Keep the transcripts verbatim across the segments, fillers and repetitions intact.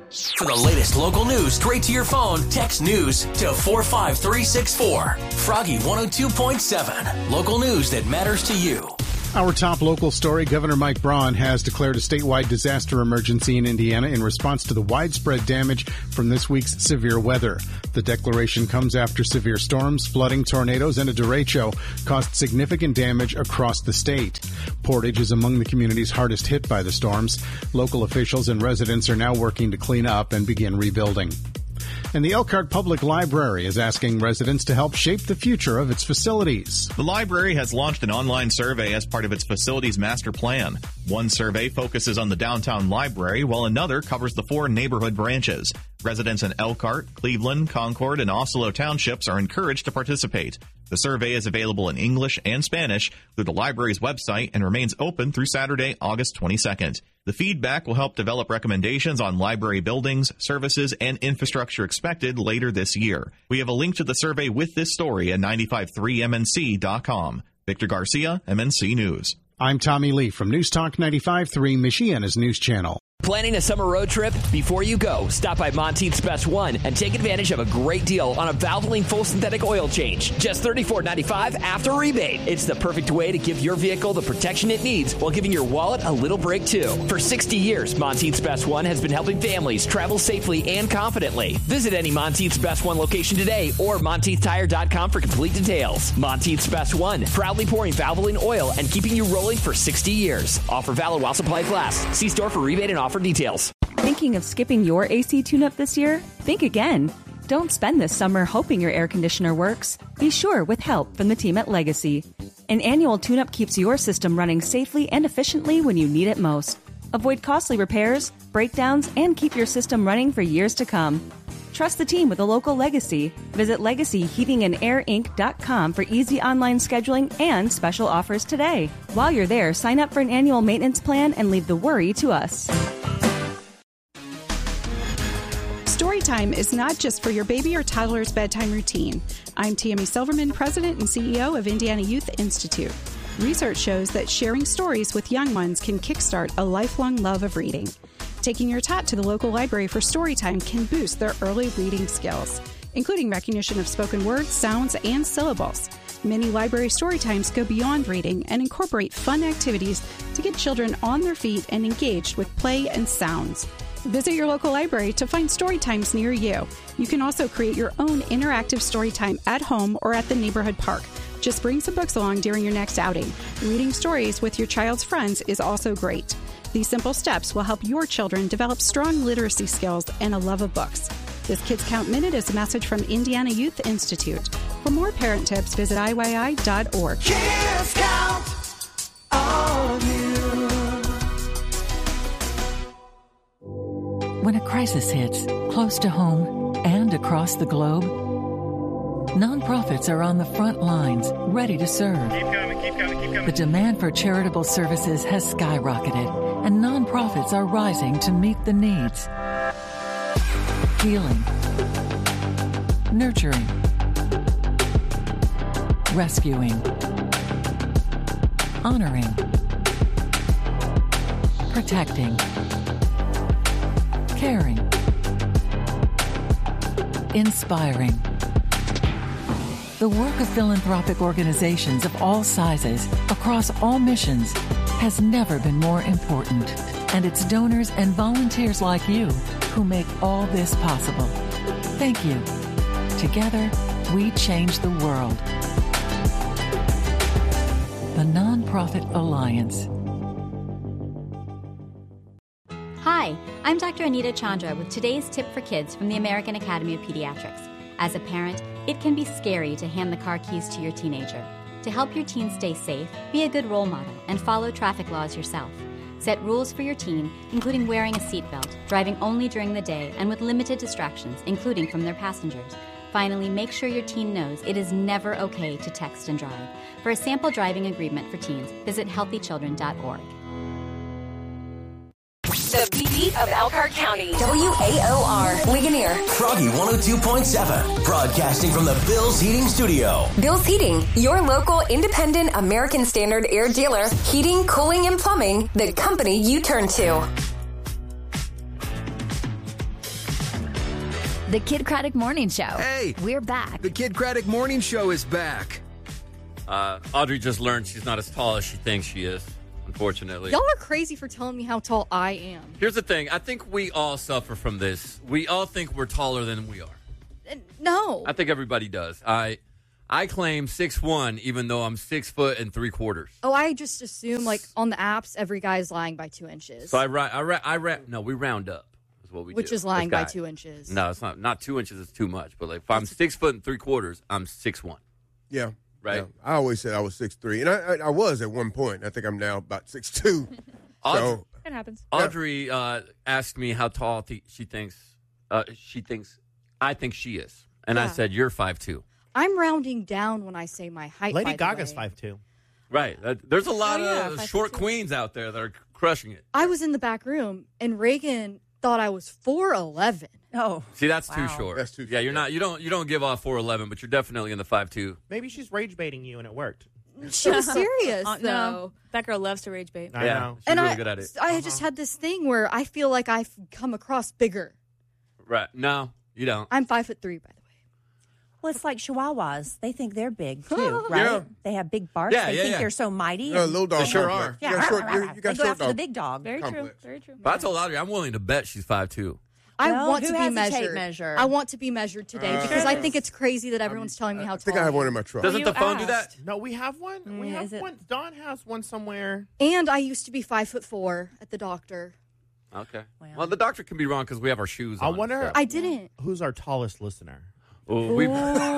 For the latest local news straight to your phone, text news to four five three six four. Froggy one oh two point seven. Local news that matters to you. Our top local story, Governor Mike Braun has declared a statewide disaster emergency in Indiana in response to the widespread damage from this week's severe weather. The declaration comes after severe storms, flooding, tornadoes, and a derecho caused significant damage across the state. Portage is among the communities hardest hit by the storms. Local officials and residents are now working to clean up and begin rebuilding. And the Elkhart Public Library is asking residents to help shape the future of its facilities. The library has launched an online survey as part of its facilities master plan. One survey focuses on the downtown library, while another covers the four neighborhood branches. Residents in Elkhart, Cleveland, Concord, and Oslo townships are encouraged to participate. The survey is available in English and Spanish through the library's website and remains open through Saturday, August twenty-second. The feedback will help develop recommendations on library buildings, services, and infrastructure expected later this year. We have a link to the survey with this story at nine five three M N C dot com. Victor Garcia, M N C News. I'm Tommy Lee from News Talk ninety-five point three, Michiana's news channel. Planning a summer road trip? Before you go, stop by Monteith's Best One and take advantage of a great deal on a Valvoline full synthetic oil change. Just thirty-four ninety-five after rebate. It's the perfect way to give your vehicle the protection it needs while giving your wallet a little break too. For sixty years, Monteith's Best One has been helping families travel safely and confidently. Visit any Monteith's Best One location today or Monteith Tire dot com for complete details. Monteith's Best One, proudly pouring Valvoline oil and keeping you rolling for sixty years. Offer valid while supplies last. See store for rebate and offer details. Thinking of skipping your A C tune-up this year? Think again. Don't spend this summer hoping your air conditioner works. Be sure with help from the team at Legacy. An annual tune-up keeps your system running safely and efficiently when you need it most. Avoid costly repairs, breakdowns, and keep your system running for years to come. Trust the team with a local Legacy. Visit legacy heating and air inc dot com for easy online scheduling and special offers today. While you're there, sign up for an annual maintenance plan and leave the worry to us. Storytime is not just for your baby or toddler's bedtime routine. I'm Tammy Silverman, President and C E O of Indiana Youth Institute. Research shows that sharing stories with young ones can kickstart a lifelong love of reading. Taking your tot to the local library for Storytime can boost their early reading skills, including recognition of spoken words, sounds, and syllables. Many library Storytimes go beyond reading and incorporate fun activities to get children on their feet and engaged with play and sounds. Visit your local library to find Storytimes near you. You can also create your own interactive Storytime at home or at the neighborhood park. Just bring some books along during your next outing. Reading stories with your child's friends is also great. These simple steps will help your children develop strong literacy skills and a love of books. This Kids Count Minute is a message from Indiana Youth Institute. For more parent tips, visit I Y I dot org. Kids Count on you. When a crisis hits, close to home and across the globe, nonprofits are on the front lines, ready to serve. Keep coming, keep coming, keep coming. The demand for charitable services has skyrocketed, and nonprofits are rising to meet the needs. Healing, nurturing, rescuing, honoring, protecting, caring, inspiring. The work of philanthropic organizations of all sizes across all missions has never been more important, and it's donors and volunteers like you who make all this possible. Thank you. Together, we change the world. The Nonprofit Alliance. Hi, I'm Doctor Anita Chandra with today's tip for kids from the American Academy of Pediatrics. As a parent, it can be scary to hand the car keys to your teenager. To help your teen stay safe, be a good role model and follow traffic laws yourself. Set rules for your teen, including wearing a seatbelt, driving only during the day, and with limited distractions, including from their passengers. Finally, make sure your teen knows it is never okay to text and drive. For a sample driving agreement for teens, visit healthy children dot org. The beat of Elkhart County. W A O R. Ligonier. Froggy one oh two point seven. Broadcasting from the Bill's Heating Studio. Bill's Heating, your local independent American Standard air dealer. Heating, cooling, and plumbing. The company you turn to. The Kid Craddock Morning Show. Hey! We're back. The Kid Craddock Morning Show is back. Uh, Audrey just learned she's not as tall as she thinks she is, unfortunately. Y'all are crazy for telling me how tall I am. Here's the thing. I think we all suffer from this. We all think we're taller than we are. Uh, No. I think everybody does. I I claim six one, even though I'm six foot and three quarters. Oh, I just assume, like, on the apps, every guy's lying by two inches. So I, ri- I, ri- I ri- no, we round up. What we Which do. is lying This by guy. two inches. No, it's not. Not two inches is too much. But like, if I'm six foot and three quarters, I'm six one. Yeah. Right. Yeah. I always said I was six three, and I, I I was at one point. I think I'm now about six two. Audrey, So It happens. Audrey uh, asked me how tall th- she thinks. Uh, she thinks I think she is, and I Yeah. said you're five two. I'm rounding down when I say my height. Lady by the Gaga's way. five two. Right. Uh, there's a lot Oh, yeah, of five short foot two. queens out there that are crushing it. I was in the back room, and Reagan thought I was four eleven. Oh, See, that's too Wow. short. That's too Yeah, short, you're not. You don't. You don't give off four eleven, but you're definitely in the five two. Maybe she's rage baiting you and it worked. She was serious, Uh, though. no, that girl loves to rage bait. I yeah, know. she's and really I, good at it. I just had this thing where I feel like I've come across bigger. Right. No, you don't. I'm five foot three, by the way. Well, it's like Chihuahuas. They think they're big, too, right? Yeah. They have big barks. Yeah, they yeah, think yeah. they're so mighty. Yeah, little dog. They sure complex. are. You got short, you, you they got go short after dog. the big dog. Very Complex. true. Very true. But I told Audrey I'm willing to bet she's five two. I Well, want who to be has a measured. tape measure? I want to be measured today Uh, because I think it's crazy that everyone's telling me how I tall think I have am. one in my truck. Doesn't You the phone do that? asked. No, we have one. we Mm, have is it- one. Dawn has one somewhere. And I used to be five foot four at the doctor. Okay. Wow. Well, the doctor can be wrong because we have our shoes I on. wonder- so. I didn't. Who's our tallest listener? Ooh, we,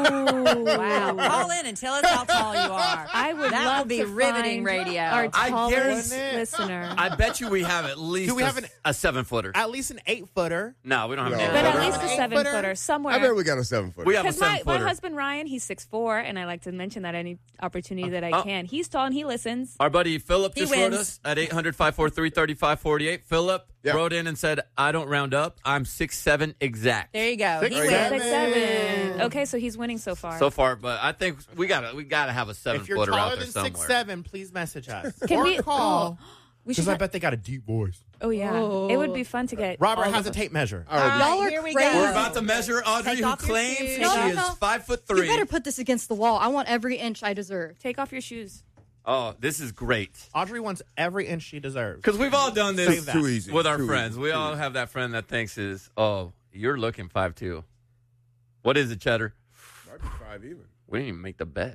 Wow. Call in and tell us how tall you are. I would that love will be to riveting find radio. Our I tallest guarantee- listener. I bet you we have at least Do we a, have an- a seven footer. At least an eight footer. No, we don't have No. an eight but at footer. least a Eight seven footer? footer somewhere. I bet we got a seven foot. We have a Because seven my, my footer. husband Ryan, he's six four, and I like to mention that any opportunity that I Oh. can. He's tall and he listens. Our buddy Philip He just wrote wins. us at eight hundred, five four three, three five four eight. Philip Yeah. wrote in and said, I don't round up. I'm six seven exact. There you go. Six, he seven. wins. Six seven. Okay, so he's winning so far. So far, but I think we gotta we gotta have a seven If you're footer taller out there than somewhere. six seven, please message us Can or we call. Oh, we Because should. I ha- bet they got a deep voice. oh yeah, it would be fun to get. Robert all has a of tape measure. All right. Y'all are here we crazy. go. We're about to measure Audrey, Take who off your claims shoes. she No, no, is no. five foot You three. better put this against the wall. I want every inch I deserve. Take off your shoes. Oh, this is great. Audrey wants every inch she deserves. Because we've all done this Save that. Too easy. with our Too friends. easy. We Too all easy. have that friend that thinks is, oh, you're looking five two. What is it, Cheddar? Might be five even. We didn't even make the bet.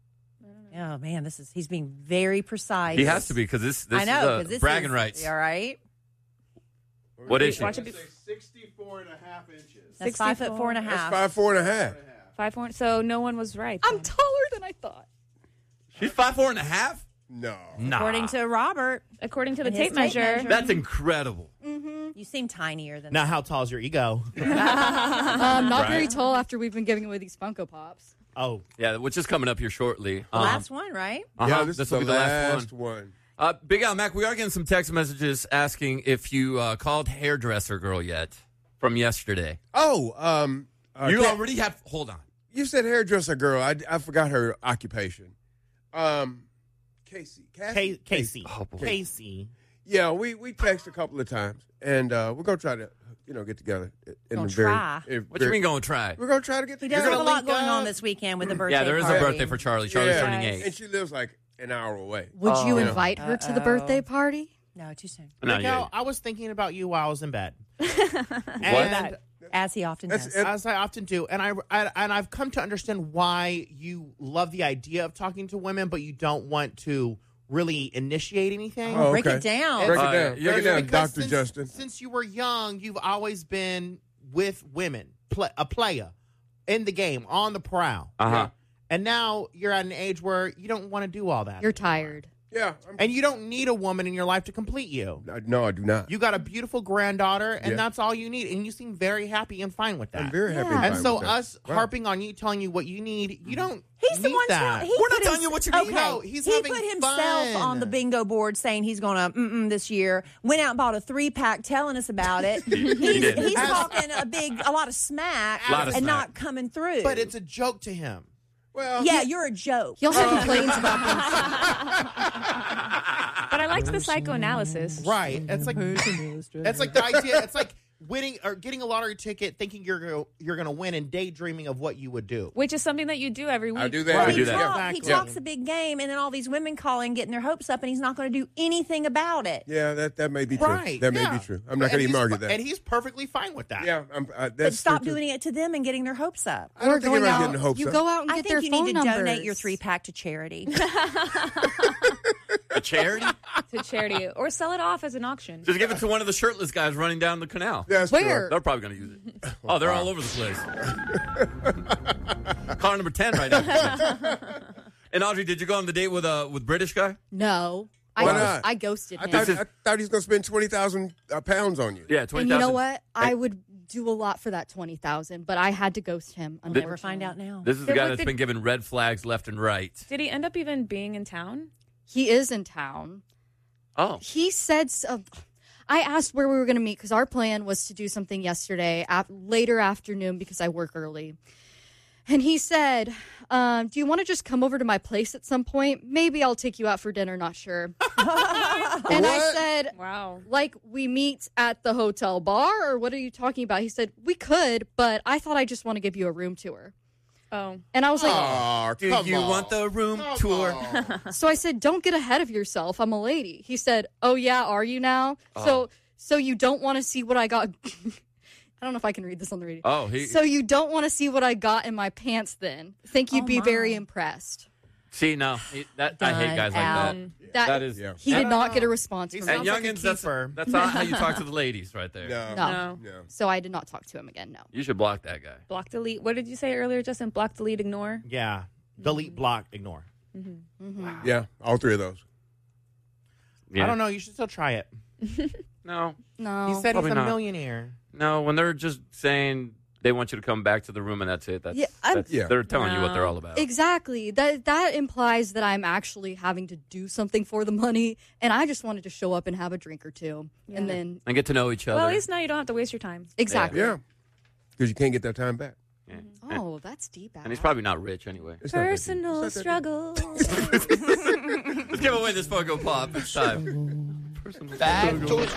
Oh, man, this is he's being very precise. He has to be because this, this I know, is 'cause uh, this bragging is, rights. All right. What is she? Watch it be sixty-four and a half inches. That's five foot four and a That's half. five, four and a half. five four. So no one was right. I'm then. taller than I thought. She's five four and a half? No. Nah. According to Robert. According to the And his tape measure. measure. That's incredible. You seem tinier than Now, how tall is your ego? Um, not Right. very tall after we've been giving away these Funko Pops. Oh. Yeah, which is coming up here shortly. the Um, last one, right? uh-huh. Yeah, this, this is will the be the last, last one. one. Uh, Big Al Mac, we are getting some text messages asking if you uh, called hairdresser girl yet from yesterday. Oh, um, uh, you Ca- already have. Hold on. You said hairdresser girl. I, I forgot her occupation. Um, Casey. Cassie? Ca- Casey. Oh, boy. Casey. Yeah, we we text a couple of times, and uh, we're gonna try to you know get together. In Gonna the very, try. in What very- you mean going to try? We're gonna try to get He together. does have a lot link going up. on this weekend with the birthday Yeah, there is party. a birthday for Charlie. Charlie's Yeah. turning Nice. eight. and she lives like an hour away. Would Oh. you Yeah. invite her to the Uh-oh. birthday party? No, too soon. No, Miguel, yeah. I was thinking about you while I was in bed. What? And As he often That's- does. it- as I often do, and I, I and I've come to understand why you love the idea of talking to women, but you don't want to really initiate anything. Oh, Break okay. it down. Break Uh, it down. yeah, Break it yeah, down, Because Doctor since, Justin. Since you were young, you've always been with women, play, a player in the game, on the prowl. Uh-huh. And now you're at an age where you don't want to do all that. You're tired. Yeah. I'm, And you don't need a woman in your life to complete you. no, I do not. You got a beautiful granddaughter, and Yeah. that's all you need. And you seem very happy and fine with that. I'm very happy. Yeah. and And fine so with that. us Wow. harping on you, telling you what you need, you don't He's the need one that. telling. He We're not put telling his- you what you need. Okay. No, he's he having put himself fun. on the bingo board saying he's going to mm-mm this year. Went out and bought a three pack, telling us about it. he's did. he's talking a big, a lot of smack, Lot of and smack. not coming through. But it's a joke to him. Well, yeah, you're a joke. He also complains about things. But I liked the psychoanalysis. Right. It's like it's like the idea. It's like winning or getting a lottery ticket, thinking you're go, you're going to win, and daydreaming of what you would do. Which is something that you do every week. I do that. Well, I he, do talk, that. he Exactly. talks a big game, and then all these women calling, getting their hopes up, and he's not going to do anything about it. Yeah, that, that may be true. Right. That may yeah. be true. I'm not going to And even he's- argue that. And he's perfectly fine with that. yeah, I'm, uh, But that's stop true, too. doing it to them and getting their hopes up. I don't think going everybody's out, getting hopes you up. go out and I get think their you phone need to numbers. donate your three pack to charity. A charity? To charity. Or sell it off as an auction. Just give it to one of the shirtless guys running down the canal. That's Where? They're probably going to use it. Oh, they're all over the place. Car number ten right now. And Audrey, did you go on the date with a with British guy? No. Why I, not? I ghosted I him. thought, I thought he was going to spend twenty thousand uh, pounds on you. Yeah, twenty and thousand. you know what? I would do a lot for that twenty thousand, but I had to ghost him. We'll never find out now. This is the Then guy what that's did- been given red flags left and right. Did he end up even being in town? He is in town. Oh. He said, so, I asked where we were going to meet because our plan was to do something yesterday, ap- later afternoon because I work early. And he said, um, do you want to just come over to my place at some point? Maybe I'll take you out for dinner, not sure. And I said, Wow. like we meet at the hotel bar or what are you talking about? He said, we could, but I thought I just want to give you a room tour. Oh. And I was like, Oh, Do come you on. want the room Come tour? on. so I said, don't get ahead of yourself. I'm a lady. He said, oh, yeah, are you now? Oh. So so you don't want to see what I got. I don't know if I can read this on the radio. Oh, he. So you don't want to see what I got in my pants then. Think you'd Oh, be my. very impressed. See, no. He, that, I hate guys like out. that. That, That is. Yeah. he did and, not get a response He from and me. sounds like a youngins, that's, keeper. that's not how you talk to the ladies right there. No. No. No. No. So I did not talk to him again, no. You should block that guy. Block, delete. What did you say earlier, Justin? Block, delete, ignore? Yeah. Delete, block, ignore. Yeah, all three of those. Yeah. I don't know. You should still try it. No. No. He said Probably he's a not. millionaire. No, when they're just saying they want you to come back to the room and that's it. That's, Yeah, I'm- that's Yeah. they're telling you what they're No. all about. Exactly. That that implies that I'm actually having to do something for the money, and I just wanted to show up and have a drink or two, and then And get to know each other. Well, at least now you don't have to waste your time. exactly. Yeah. Because you can't get that time back. Yeah. Oh, that's deep. And he's probably not rich anyway. It's not that deep. Personal It's not that struggles. Let's give away this Funko Pop. It's time. I'm going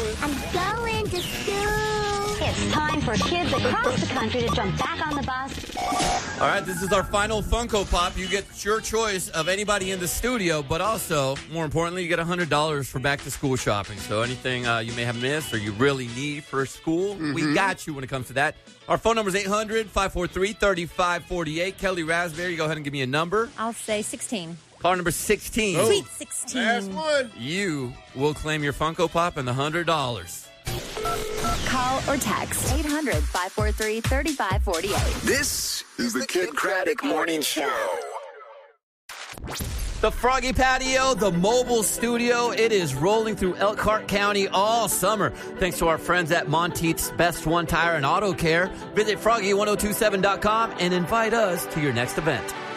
to school. It's time for kids across the country to jump back on the bus. All right, this is our final Funko Pop. You get your choice of anybody in the studio, but also, more importantly, you get one hundred dollars for back-to-school shopping. So anything uh, you may have missed or you really need for school, we got you when it comes to that. Our phone number is eight hundred, five four three, three five four eight. Kelly Raspberry, go ahead and give me a number. I'll say sixteen. Caller number sixteen. Oh. Sweet sixteen. Last one. You will claim your Funko Pop and the one hundred dollars. Call or text eight hundred, five four three, three five four eight. This is the Kid Craddock Morning Show. The Froggy Patio, the mobile studio, it is rolling through Elkhart County all summer. Thanks to our friends at Monteith's Best One Tire and Auto Care. Visit froggy ten twenty-seven dot com and invite us to your next event.